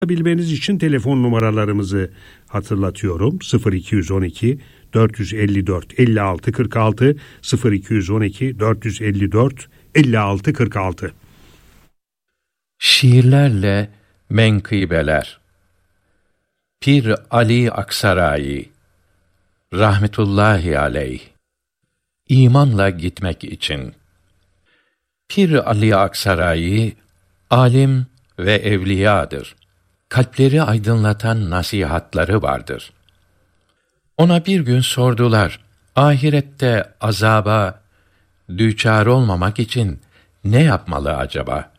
Bilmeniz için telefon numaralarımızı hatırlatıyorum. 0212 454 56 46 0212 454 56 46. Şiirlerle menkıbeler. Pir Ali Aksarayi rahmetullahi aleyh. İmanla gitmek için. Pir Ali Aksarayi alim ve evliyadır. Kalpleri aydınlatan nasihatları vardır. Ona bir gün sordular, ahirette azaba düçar olmamak için ne yapmalı acaba?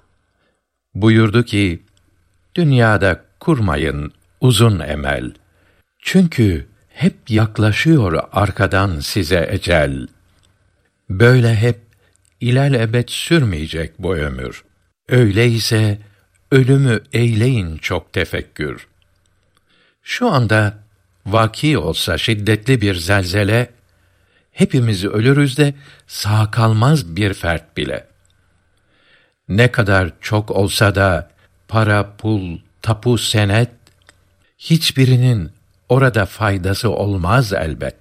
Buyurdu ki, dünyada kurmayın uzun emel. Çünkü hep yaklaşıyor arkadan size ecel. Böyle hep ilelebet sürmeyecek bu ömür. Öyleyse ölümü eyleyin çok tefekkür. Şu anda vaki olsa şiddetli bir zelzele, hepimiz ölürüz de sağ kalmaz bir fert bile. Ne kadar çok olsa da para, pul, tapu, senet, hiçbirinin orada faydası olmaz elbet.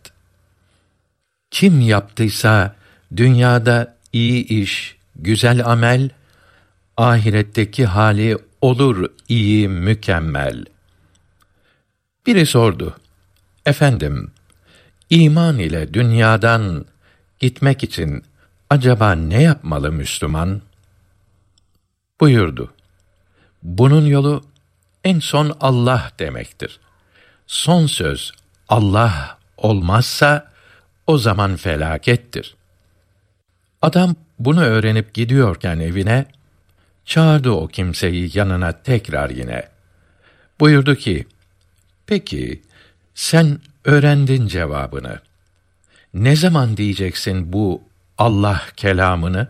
Kim yaptıysa dünyada iyi iş, güzel amel, ahiretteki hali olur iyi, mükemmel. Biri sordu, efendim, iman ile dünyadan gitmek için acaba ne yapmalı Müslüman? Buyurdu, bunun yolu en son Allah demektir. Son söz Allah olmazsa o zaman felakettir. Adam bunu öğrenip gidiyorken evine, çağırdı o kimseyi yanına tekrar yine. Buyurdu ki, peki sen öğrendin cevabını. Ne zaman diyeceksin bu Allah kelamını?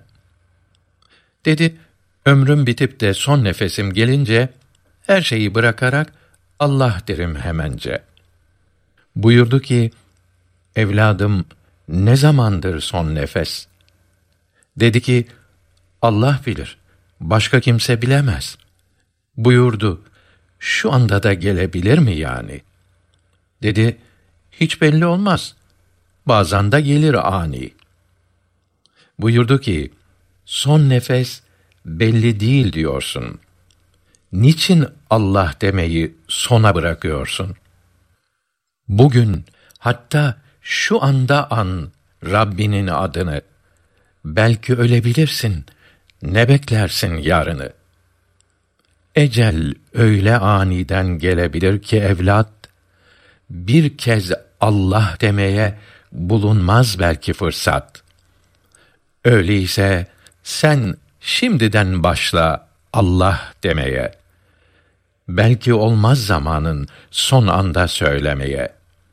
Dedi, ömrüm bitip de son nefesim gelince, her şeyi bırakarak Allah derim hemence. Buyurdu ki, evladım ne zamandır son nefes? Dedi ki, Allah bilir, başka kimse bilemez. Buyurdu, şu anda da gelebilir mi yani? Dedi, hiç belli olmaz. Bazen de gelir ani. Buyurdu ki, son nefes belli değil diyorsun. Niçin Allah demeyi sona bırakıyorsun? Bugün, hatta şu anda an Rabbinin adını. Belki ölebilirsin, ne beklersin yarını? Ecel öyle aniden gelebilir ki evlat, bir kez Allah demeye bulunmaz belki fırsat. Öyleyse sen şimdiden başla Allah demeye. Belki olmaz zamanın son anda söylemeye.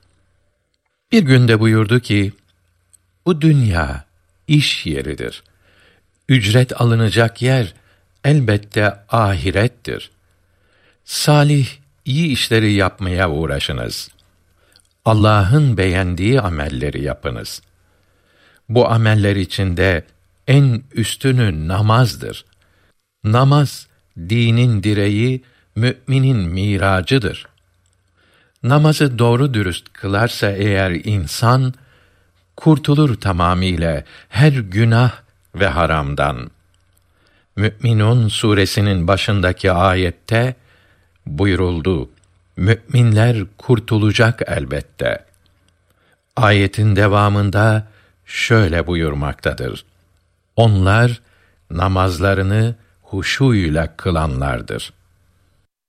Bir günde buyurdu ki, bu dünya iş yeridir. Ücret alınacak yer elbette ahirettir. Salih, iyi işleri yapmaya uğraşınız. Allah'ın beğendiği amelleri yapınız. Bu ameller içinde en üstünü namazdır. Namaz, dinin direği, müminin miracıdır. Namazı doğru dürüst kılarsa eğer insan, kurtulur tamamiyle her günah ve haramdan. Mü'minun suresinin başındaki ayette buyuruldu, mü'minler kurtulacak elbette. Ayetin devamında şöyle buyurmaktadır, onlar namazlarını huşuyla kılanlardır.